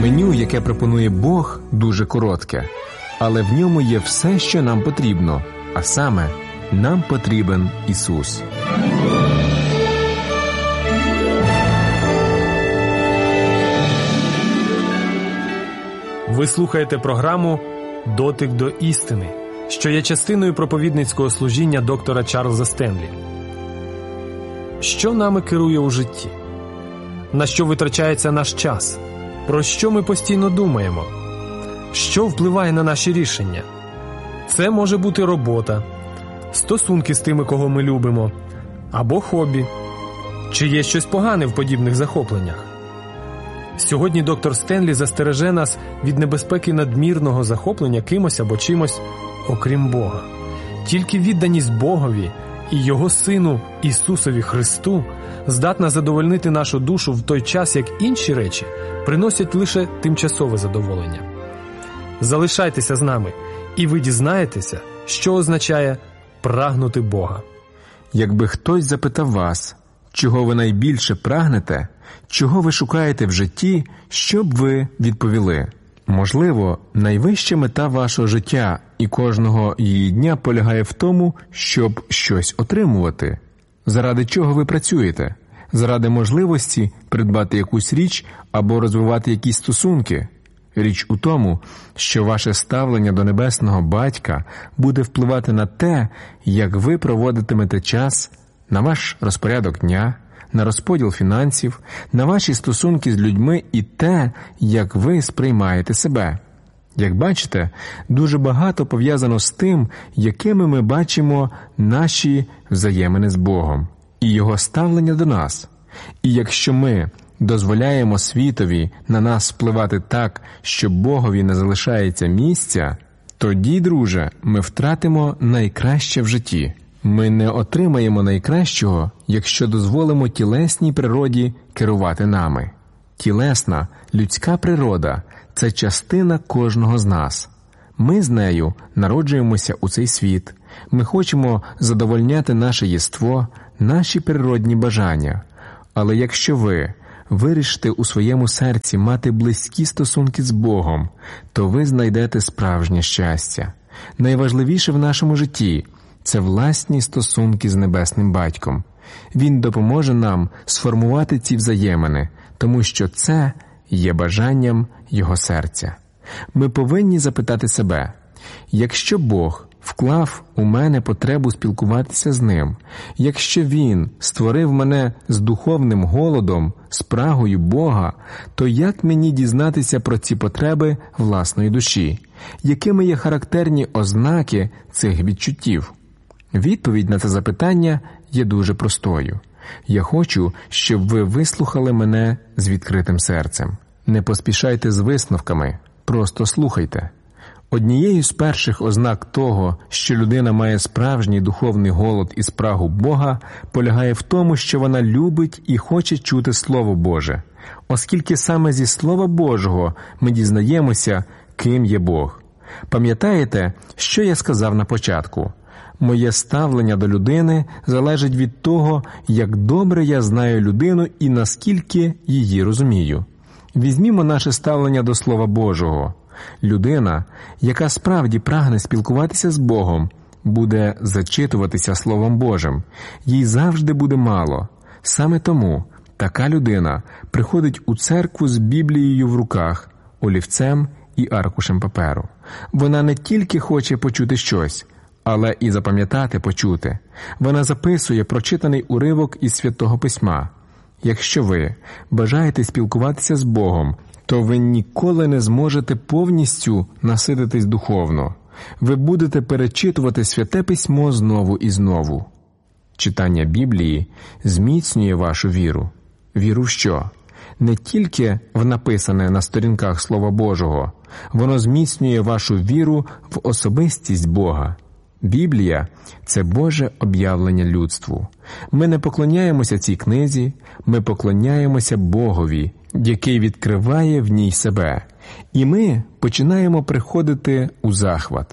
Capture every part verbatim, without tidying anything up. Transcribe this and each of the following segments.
Меню, яке пропонує Бог, дуже коротке, але в ньому є все, що нам потрібно, а саме, нам потрібен Ісус. Ви слухаєте програму «Дотик до істини», що є частиною проповідницького служіння доктора Чарльза Стенлі. Що нами керує у житті? На що витрачається наш час? Про що ми постійно думаємо? Що впливає на наші рішення? Це може бути робота, стосунки з тими, кого ми любимо, або хобі. Чи є щось погане в подібних захопленнях? Сьогодні доктор Стенлі застереже нас від небезпеки надмірного захоплення кимось або чимось, окрім Бога. Тільки відданість Богові і Його Сину Ісусові Христу здатна задовольнити нашу душу в той час, як інші речі приносять лише тимчасове задоволення. Залишайтеся з нами, і ви дізнаєтеся, що означає прагнути Бога. Якби хтось запитав вас, чого ви найбільше прагнете, чого ви шукаєте в житті, що б ви відповіли? Можливо, найвища мета вашого життя і кожного її дня полягає в тому, щоб щось отримувати. Заради чого ви працюєте? Заради можливості придбати якусь річ або розвивати якісь стосунки? Річ у тому, що ваше ставлення до Небесного Батька буде впливати на те, як ви проводитимете час, на ваш розпорядок дня, на розподіл фінансів, на ваші стосунки з людьми і те, як ви сприймаєте себе. Як бачите, дуже багато пов'язано з тим, якими ми бачимо наші взаємини з Богом і Його ставлення до нас. І якщо ми дозволяємо світові на нас впливати так, що Богові не залишається місця, тоді, друже, ми втратимо найкраще в житті. Ми не отримаємо найкращого, якщо дозволимо тілесній природі керувати нами. Тілесна, людська природа – це частина кожного з нас. Ми з нею народжуємося у цей світ. Ми хочемо задовольняти наше єство, наші природні бажання. Але якщо ви вирішите у своєму серці мати близькі стосунки з Богом, то ви знайдете справжнє щастя. Найважливіше в нашому житті – це власні стосунки з Небесним Батьком. Він допоможе нам сформувати ці взаємини, тому що це є бажанням Його серця. Ми повинні запитати себе, якщо Бог вклав у мене потребу спілкуватися з Ним, якщо Він створив мене з духовним голодом, спрагою Бога, то як мені дізнатися про ці потреби власної душі? Якими є характерні ознаки цих відчуттів? Відповідь на це запитання є дуже простою. Я хочу, щоб ви вислухали мене з відкритим серцем. Не поспішайте з висновками, просто слухайте. Однією з перших ознак того, що людина має справжній духовний голод і спрагу Бога, полягає в тому, що вона любить і хоче чути Слово Боже, оскільки саме зі Слова Божого ми дізнаємося, ким є Бог. Пам'ятаєте, що я сказав на початку? Моє ставлення до людини залежить від того, як добре я знаю людину і наскільки її розумію. Візьмімо наше ставлення до Слова Божого. Людина, яка справді прагне спілкуватися з Богом, буде зачитуватися Словом Божим. Їй завжди буде мало. Саме тому така людина приходить у церкву з Біблією в руках, олівцем і аркушем паперу. Вона не тільки хоче почути щось, але і запам'ятати почуте. Вона записує прочитаний уривок із Святого Письма. Якщо ви бажаєте спілкуватися з Богом, то ви ніколи не зможете повністю насититись духовно. Ви будете перечитувати Святе Письмо знову і знову. Читання Біблії зміцнює вашу віру. Віру в що? Не тільки в написане на сторінках Слова Божого. Воно зміцнює вашу віру в особистість Бога. Біблія – це Боже об'явлення людству. Ми не поклоняємося цій книзі, ми поклоняємося Богові, який відкриває в ній себе. І ми починаємо приходити у захват.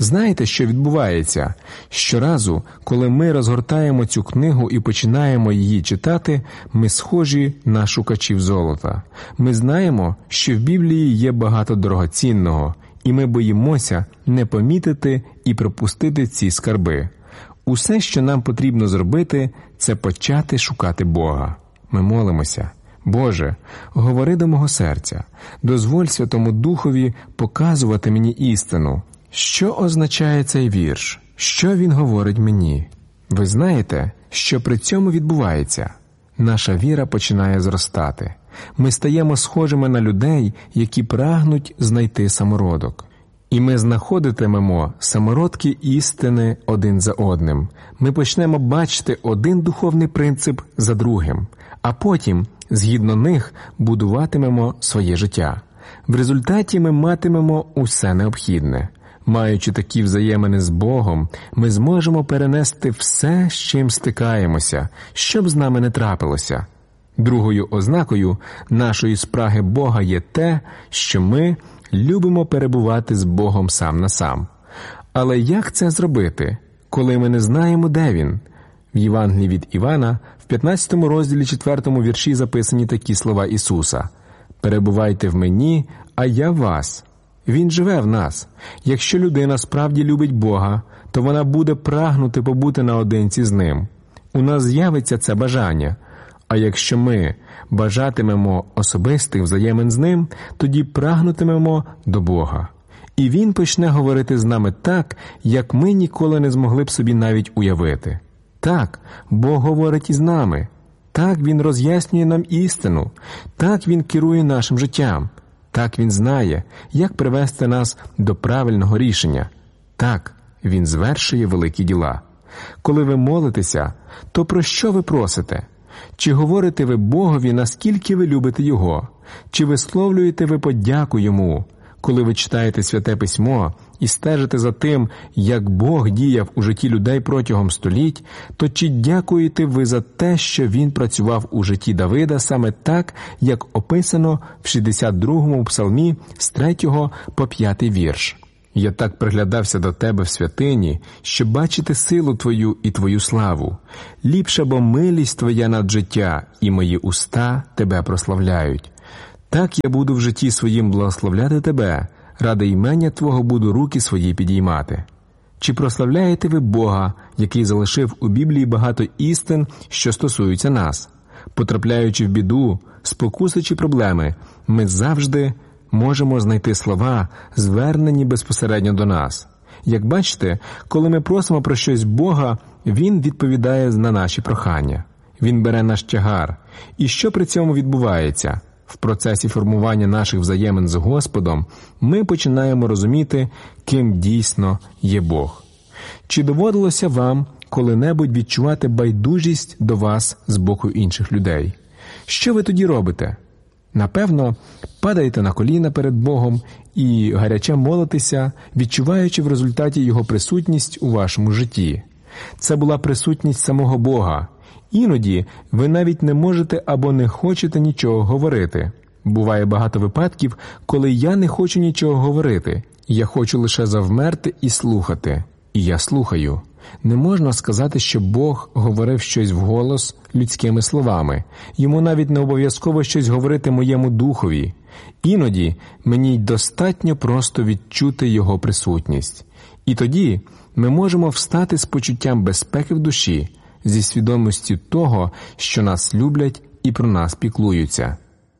Знаєте, що відбувається? Щоразу, коли ми розгортаємо цю книгу і починаємо її читати, ми схожі на шукачів золота. Ми знаємо, що в Біблії є багато дорогоцінного, і ми боїмося не помітити і пропустити ці скарби. Усе, що нам потрібно зробити, це почати шукати Бога. Ми молимося: Боже, говори до мого серця, дозволь Святому Духові показувати мені істину. Що означає цей вірш? Що він говорить мені? Ви знаєте, що при цьому відбувається? Наша віра починає зростати. Ми стаємо схожими на людей, які прагнуть знайти самородок. І ми знаходитимемо самородки істини один за одним. Ми почнемо бачити один духовний принцип за другим, а потім, згідно них, будуватимемо своє життя. В результаті ми матимемо усе необхідне. Маючи такі взаємини з Богом, ми зможемо перенести все, з чим стикаємося, що б з нами не трапилося. Другою ознакою нашої спраги Бога є те, що ми любимо перебувати з Богом сам на сам. Але як це зробити, коли ми не знаємо, де Він? В Євангелії від Івана, в п'ятнадцятому розділі четвертому вірші записані такі слова Ісуса: «Перебувайте в мені, а я в вас». Він живе в нас. Якщо людина справді любить Бога, то вона буде прагнути побути наодинці з Ним. У нас з'явиться це бажання. А якщо ми бажатимемо особистих взаємин з Ним, тоді прагнутимемо до Бога. І Він почне говорити з нами так, як ми ніколи не змогли б собі навіть уявити. Так, Бог говорить із нами. Так, Він роз'яснює нам істину. Так, Він керує нашим життям. Так, Він знає, як привести нас до правильного рішення. Так, Він звершує великі діла. Коли ви молитеся, то про що ви просите? Чи говорите ви Богові, наскільки ви любите Його? Чи висловлюєте ви подяку Йому? Коли ви читаєте Святе Письмо і стежите за тим, як Бог діяв у житті людей протягом століть, то чи дякуєте ви за те, що Він працював у житті Давида саме так, як описано в шістдесят другому псалмі з третього по п'ятий вірш? «Я так приглядався до тебе в святині, щоб бачити силу Твою і Твою славу. Ліпша бо милість Твоя над життя, і мої уста Тебе прославляють. Так я буду в житті своїм благословляти Тебе, ради імення Твого буду руки свої підіймати». Чи прославляєте ви Бога, який залишив у Біблії багато істин, що стосуються нас? Потрапляючи в біду, спокуси чи проблеми, ми завжди можемо знайти слова, звернені безпосередньо до нас. Як бачите, коли ми просимо про щось Бога, Він відповідає на наші прохання. Він бере наш тягар. І що при цьому відбувається? В процесі формування наших взаємин з Господом ми починаємо розуміти, ким дійсно є Бог. Чи доводилося вам коли-небудь відчувати байдужість до вас з боку інших людей? Що ви тоді робите? Напевно, падаєте на коліна перед Богом і гаряче молитеся, відчуваючи в результаті Його присутність у вашому житті. Це була присутність самого Бога. Іноді ви навіть не можете або не хочете нічого говорити. Буває багато випадків, коли я не хочу нічого говорити. Я хочу лише завмерти і слухати. І я слухаю. Не можна сказати, що Бог говорив щось вголос людськими словами. Йому навіть не обов'язково щось говорити моєму духові. Іноді мені достатньо просто відчути Його присутність. І тоді ми можемо встати з почуттям безпеки в душі, зі свідомості того, що нас люблять і про нас піклуються.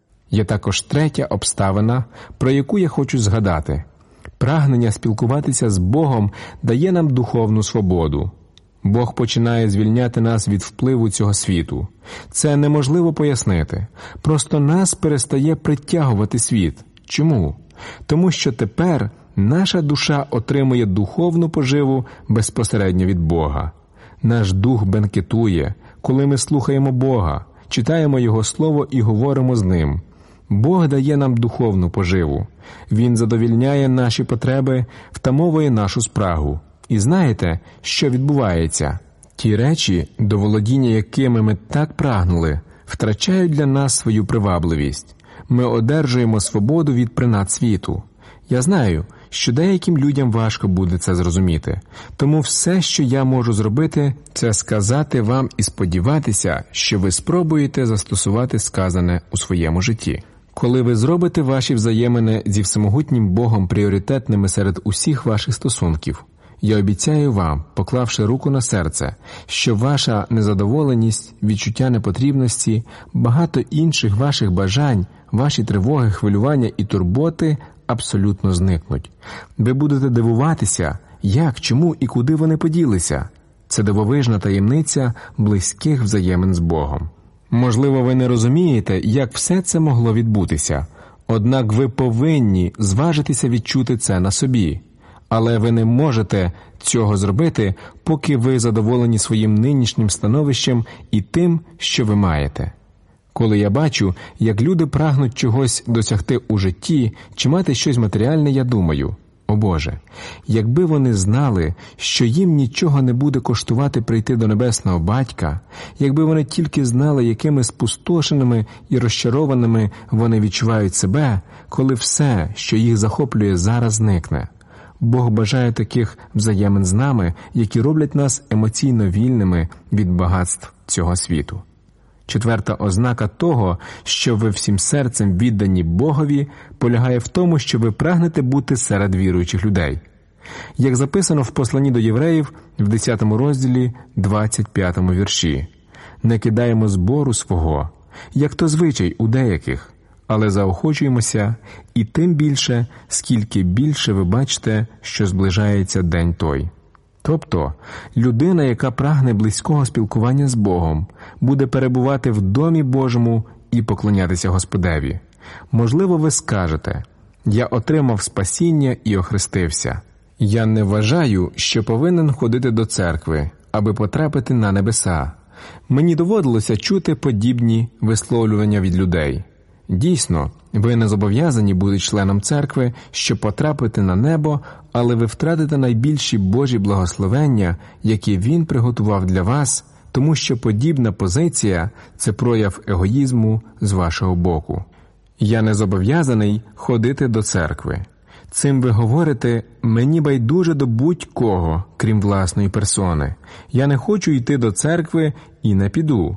Є також третя обставина, про яку я хочу згадати. Прагнення спілкуватися з Богом дає нам духовну свободу. Бог починає звільняти нас від впливу цього світу. Це неможливо пояснити. Просто нас перестає притягувати світ. Чому? Тому що тепер наша душа отримує духовну поживу безпосередньо від Бога. Наш дух бенкетує, коли ми слухаємо Бога, читаємо Його Слово і говоримо з Ним. Бог дає нам духовну поживу. Він задовільняє наші потреби, втамовує нашу спрагу. І знаєте, що відбувається? Ті речі, до володіння якими ми так прагнули, втрачають для нас свою привабливість. Ми одержуємо свободу від принад світу. Я знаю, що деяким людям важко буде це зрозуміти. Тому все, що я можу зробити, це сказати вам і сподіватися, що ви спробуєте застосувати сказане у своєму житті. Коли ви зробите ваші взаємини зі всемогутнім Богом пріоритетними серед усіх ваших стосунків, я обіцяю вам, поклавши руку на серце, що ваша незадоволеність, відчуття непотрібності, багато інших ваших бажань, ваші тривоги, хвилювання і турботи абсолютно зникнуть. Ви будете дивуватися, як, чому і куди вони поділися. Це дивовижна таємниця близьких взаємин з Богом. Можливо, ви не розумієте, як все це могло відбутися, однак ви повинні зважитися відчути це на собі. Але ви не можете цього зробити, поки ви задоволені своїм нинішнім становищем і тим, що ви маєте. Коли я бачу, як люди прагнуть чогось досягти у житті чи мати щось матеріальне, я думаю: о Боже, якби вони знали, що їм нічого не буде коштувати прийти до Небесного Батька, якби вони тільки знали, якими спустошеними і розчарованими вони відчувають себе, коли все, що їх захоплює, зараз зникне. Бог бажає таких взаємин з нами, які роблять нас емоційно вільними від багатств цього світу. Четверта ознака того, що ви всім серцем віддані Богові, полягає в тому, що ви прагнете бути серед віруючих людей. Як записано в посланні до євреїв в десятому розділі, двадцять п'ятому вірші: «Не кидаємо збору свого, як то звичай у деяких, але заохочуємося, і тим більше, скільки більше ви бачите, що зближається день той». Тобто, людина, яка прагне близького спілкування з Богом, буде перебувати в домі Божому і поклонятися Господеві. Можливо, ви скажете: «Я отримав спасіння і охрестився. Я не вважаю, що повинен ходити до церкви, аби потрапити на небеса». Мені доводилося чути подібні висловлювання від людей. Дійсно, ви не зобов'язані бути членом церкви, щоб потрапити на небо, але ви втратите найбільші Божі благословення, які Він приготував для вас, тому що подібна позиція – це прояв егоїзму з вашого боку. «Я не зобов'язаний ходити до церкви». Цим ви говорите: «Мені байдуже до будь-кого, крім власної персони. Я не хочу йти до церкви і не піду».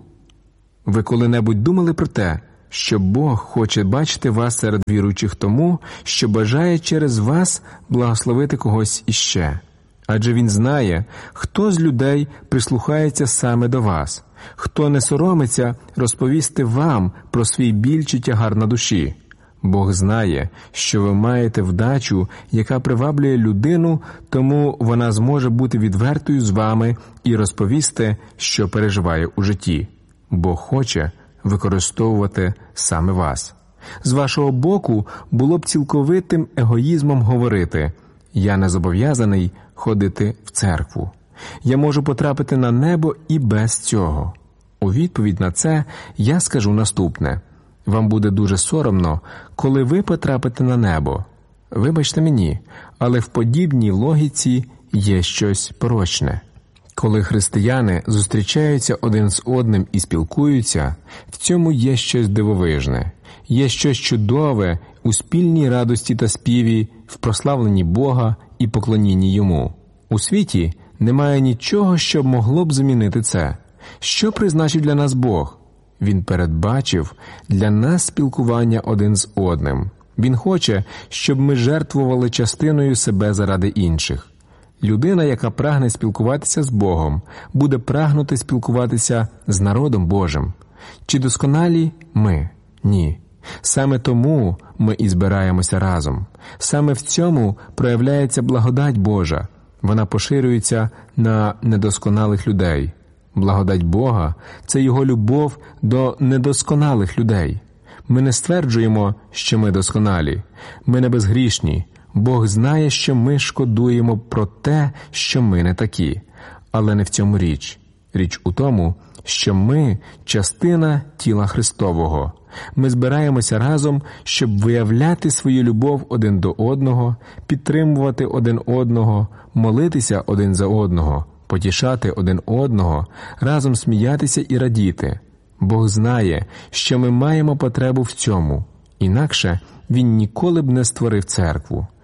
Ви коли-небудь думали про те, що Бог хоче бачити вас серед віруючих тому, що бажає через вас благословити когось іще? Адже Він знає, хто з людей прислухається саме до вас, хто не соромиться розповісти вам про свій біль чи тягар на душі. Бог знає, що ви маєте вдачу, яка приваблює людину, тому вона зможе бути відвертою з вами і розповісти, що переживає у житті. Бог хоче використовувати саме вас. З вашого боку було б цілковитим егоїзмом говорити: «Я не зобов'язаний ходити в церкву. Я можу потрапити на небо і без цього». У відповідь на це я скажу наступне: вам буде дуже соромно, коли ви потрапите на небо. Вибачте мені, але в подібній логіці є щось порочне. Коли християни зустрічаються один з одним і спілкуються, в цьому є щось дивовижне, є щось чудове у спільній радості та співі, в прославленні Бога і поклонінні Йому. У світі немає нічого, що б могло б замінити це. Що призначив для нас Бог? Він передбачив для нас спілкування один з одним. Він хоче, щоб ми жертвували частиною себе заради інших. Людина, яка прагне спілкуватися з Богом, буде прагнути спілкуватися з народом Божим. Чи досконалі ми? Ні. Саме тому ми і збираємося разом. Саме в цьому проявляється благодать Божа. Вона поширюється на недосконалих людей. Благодать Бога – це Його любов до недосконалих людей. Ми не стверджуємо, що ми досконалі. Ми не безгрішні. Бог знає, що ми шкодуємо про те, що ми не такі. Але не в цьому річ. Річ у тому, що ми – частина тіла Христового. Ми збираємося разом, щоб виявляти свою любов один до одного, підтримувати один одного, молитися один за одного, потішати один одного, разом сміятися і радіти. Бог знає, що ми маємо потребу в цьому. Інакше Він ніколи б не створив церкву.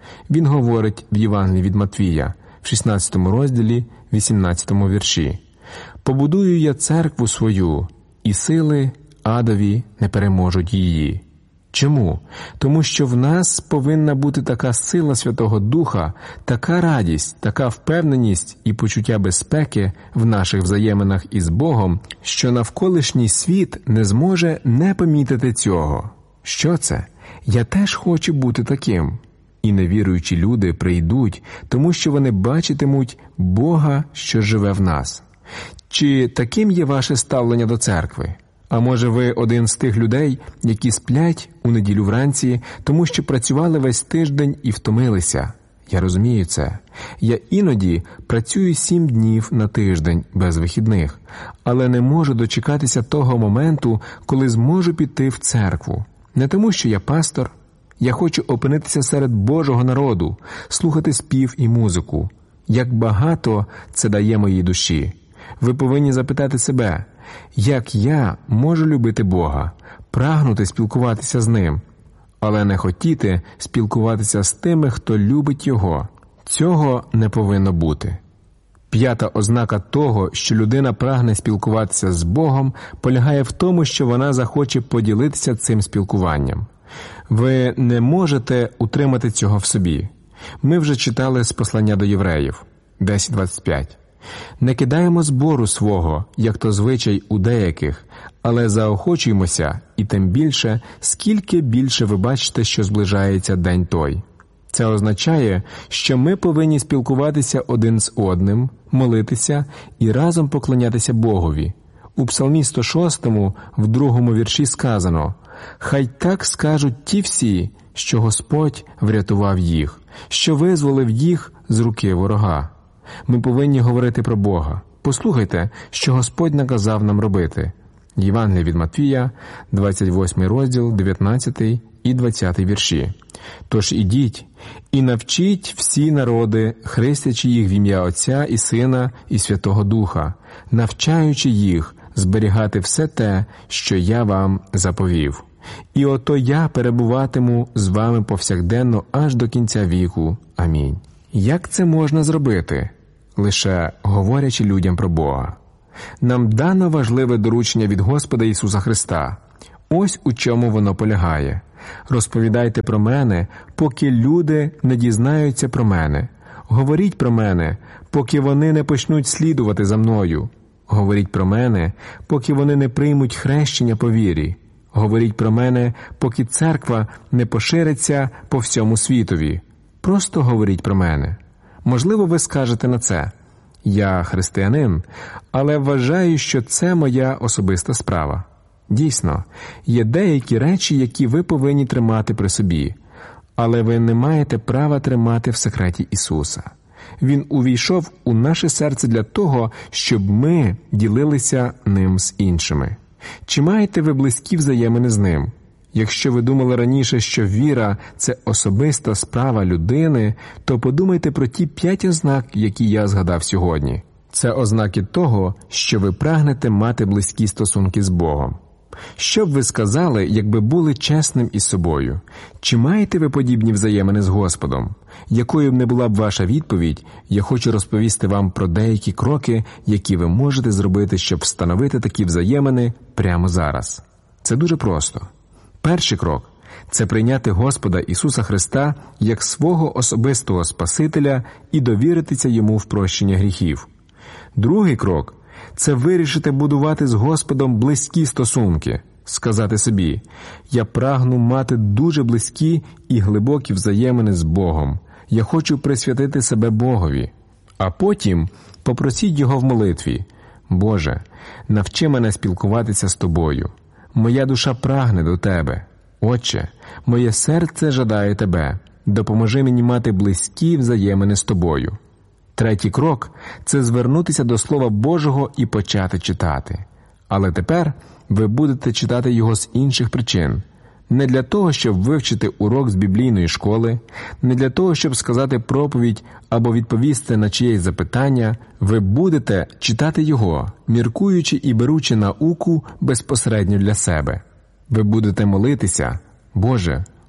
Він говорить в Євангелії від Матвія, в шістнадцятому розділі, вісімнадцятому вірші: «Побудую я церкву свою, і сили адові не переможуть її». Чому? Тому що в нас повинна бути така сила Святого Духа, така радість, така впевненість і почуття безпеки в наших взаєминах із Богом, що навколишній світ не зможе не помітити цього. Що це? Я теж хочу бути таким. І невіруючі люди прийдуть, тому що вони бачитимуть Бога, що живе в нас. Чи таким є ваше ставлення до церкви? А може ви один з тих людей, які сплять у неділю вранці, тому що працювали весь тиждень і втомилися? Я розумію це. Я іноді працюю сім днів на тиждень без вихідних, але не можу дочекатися того моменту, коли зможу піти в церкву. Не тому, що я пастор. Я хочу опинитися серед Божого народу, слухати спів і музику. Як багато це дає моїй душі. Ви повинні запитати себе, як я можу любити Бога, прагнути спілкуватися з Ним, але не хотіти спілкуватися з тими, хто любить Його. Цього не повинно бути. П'ята ознака того, що людина прагне спілкуватися з Богом, полягає в тому, що вона захоче поділитися цим спілкуванням. Ви не можете утримати цього в собі. Ми вже читали з послання до євреїв десять двадцять п'ять. «Не кидаємо збору свого, як то звичай у деяких, але заохочуємося, і тим більше, скільки більше ви бачите, що зближається день той». Це означає, що ми повинні спілкуватися один з одним, молитися і разом поклонятися Богові. У Псалмі сто шостому, в другому вірші сказано: «Хай так скажуть ті всі, що Господь врятував їх, що визволив їх з руки ворога». Ми повинні говорити про Бога. Послухайте, що Господь наказав нам робити. Євангеліє від Матвія, двадцять восьмий розділ, дев'ятнадцятий і двадцятий вірші. «Тож ідіть і навчіть всі народи, хрестячи їх в ім'я Отця і Сина і Святого Духа, навчаючи їх зберігати все те, що я вам заповів. І ото я перебуватиму з вами повсякденно аж до кінця віку. Амінь». Як це можна зробити? Лише говорячи людям про Бога. Нам дано важливе доручення від Господа Ісуса Христа. Ось у чому воно полягає. Розповідайте про мене, поки люди не дізнаються про мене. Говоріть про мене, поки вони не почнуть слідувати за мною. Говоріть про мене, поки вони не приймуть хрещення по вірі. Говоріть про мене, поки церква не пошириться по всьому світові. Просто говоріть про мене. Можливо, ви скажете на це: «Я християнин, але вважаю, що це моя особиста справа». Дійсно, є деякі речі, які ви повинні тримати при собі, але ви не маєте права тримати в секреті Ісуса. Він увійшов у наше серце для того, щоб ми ділилися ним з іншими. Чи маєте ви близькі взаємини з ним? Якщо ви думали раніше, що віра – це особиста справа людини, то подумайте про ті п'ять ознак, які я згадав сьогодні. Це ознаки того, що ви прагнете мати близькі стосунки з Богом. Що б ви сказали, якби були чесним із собою? Чи маєте ви подібні взаємини з Господом? Якою б не була б ваша відповідь, я хочу розповісти вам про деякі кроки, які ви можете зробити, щоб встановити такі взаємини прямо зараз. Це дуже просто. Перший крок – це прийняти Господа Ісуса Христа як свого особистого Спасителя і довіритися Йому в прощення гріхів. Другий крок – це вирішити будувати з Господом близькі стосунки, сказати собі: «Я прагну мати дуже близькі і глибокі взаємини з Богом. Я хочу присвятити себе Богові». А потім попросіть Його в молитві: «Боже, навчи мене спілкуватися з Тобою. Моя душа прагне до Тебе. Отче, моє серце жадає Тебе. Допоможи мені мати близькі взаємини з Тобою». Третій крок – це звернутися до Слова Божого і почати читати. Але тепер ви будете читати його з інших причин. Не для того, щоб вивчити урок з біблійної школи, не для того, щоб сказати проповідь або відповісти на чиєсь запитання. Ви будете читати його, міркуючи і беручи науку безпосередньо для себе. Ви будете молитися: «Боже,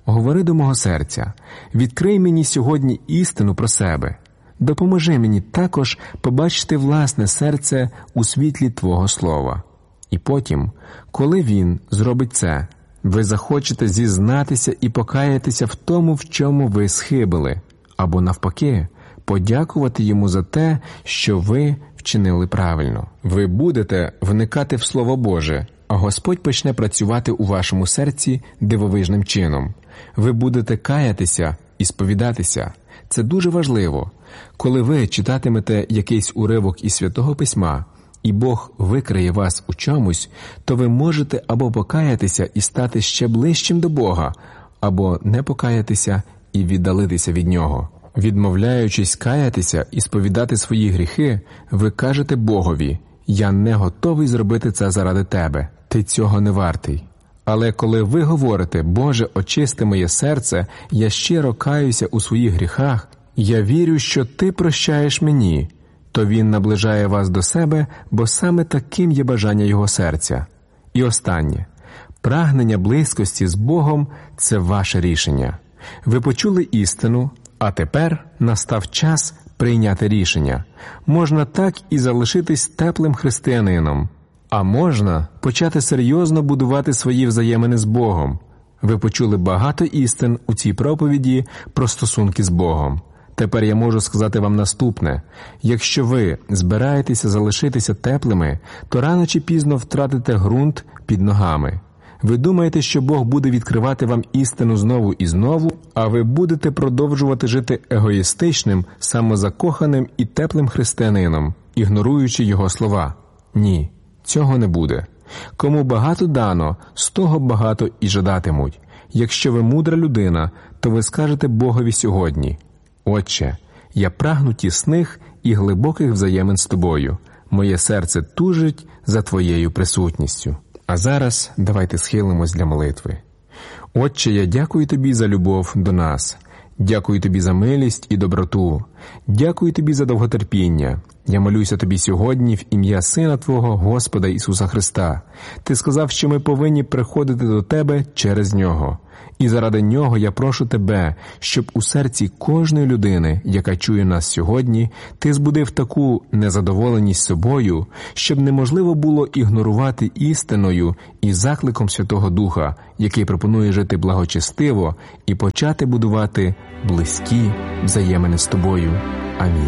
говори до мого серця, відкрий мені сьогодні істину про себе. Допоможи мені також побачити власне серце у світлі Твого Слова. І потім, коли Він зробить це, ви захочете зізнатися і покаятися в тому, в чому ви схибили, або навпаки, подякувати Йому за те, що ви вчинили правильно. Ви будете вникати в Слово Боже, а Господь почне працювати у вашому серці дивовижним чином. Ви будете каятися і сповідатися. Це дуже важливо. Коли ви читатимете якийсь уривок із Святого Письма, і Бог викриє вас у чомусь, то ви можете або покаятися і стати ще ближчим до Бога, або не покаятися і віддалитися від Нього. Відмовляючись каятися і сповідати свої гріхи, ви кажете Богові: «Я не готовий зробити це заради Тебе, Ти цього не вартий». Але коли ви говорите: «Боже, очисти моє серце, я щиро каюся у своїх гріхах, я вірю, що Ти прощаєш мені», то Він наближає вас до себе, бо саме таким є бажання Його серця. І останнє. Прагнення близькості з Богом – це ваше рішення. Ви почули істину, а тепер настав час прийняти рішення. Можна так і залишитись теплим християнином, а можна почати серйозно будувати свої взаємини з Богом. Ви почули багато істин у цій проповіді про стосунки з Богом. Тепер я можу сказати вам наступне. Якщо ви збираєтеся залишитися теплими, то рано чи пізно втратите ґрунт під ногами. Ви думаєте, що Бог буде відкривати вам істину знову і знову, а ви будете продовжувати жити егоїстичним, самозакоханим і теплим християнином, ігноруючи Його слова. Ні, цього не буде. Кому багато дано, з того багато і жадатимуть. Якщо ви мудра людина, то ви скажете Богові сьогодні: «Отче, я прагну тісних і глибоких взаємин з Тобою. Моє серце тужить за Твоєю присутністю». А зараз давайте схилимось для молитви. Отче, я дякую Тобі за любов до нас. Дякую Тобі за милість і доброту. Дякую Тобі за довготерпіння. Я молюся Тобі сьогодні в ім'я Сина Твого, Господа Ісуса Христа. Ти сказав, що ми повинні приходити до Тебе через Нього. І заради Нього я прошу Тебе, щоб у серці кожної людини, яка чує нас сьогодні, Ти збудив таку незадоволеність собою, щоб неможливо було ігнорувати істиною і закликом Святого Духа, який пропонує жити благочестиво і почати будувати близькі взаємини з Тобою. Амінь.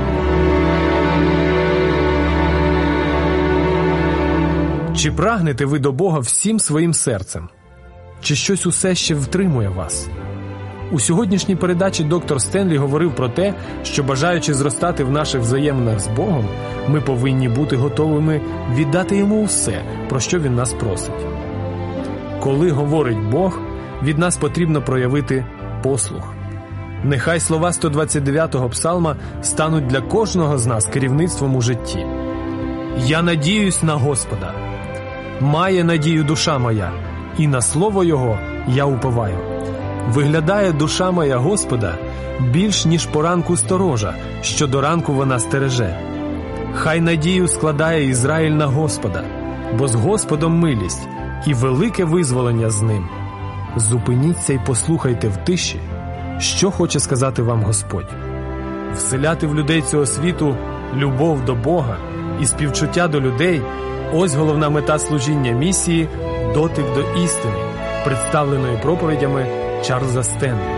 Чи прагнете ви до Бога всім своїм серцем? Чи щось усе ще втримує вас? У сьогоднішній передачі доктор Стенлі говорив про те, що, бажаючи зростати в наших взаєминах з Богом, ми повинні бути готовими віддати Йому усе, про що Він нас просить. Коли говорить Бог, від нас потрібно проявити послух. Нехай слова сто двадцять дев'ятого псалма стануть для кожного з нас керівництвом у житті. «Я надіюсь на Господа. Має надію душа моя, і на слово Його я уповаю. Виглядає душа моя Господа більш, ніж поранку сторожа, що до ранку вона стереже. Хай надію складає Ізраїль на Господа, бо з Господом милість і велике визволення з ним». Зупиніться і послухайте в тиші, що хоче сказати вам Господь. Вселяти в людей цього світу любов до Бога і співчуття до людей – ось головна мета служіння місії «Дотик до істини», представленої проповідями Чарльза Стенлі.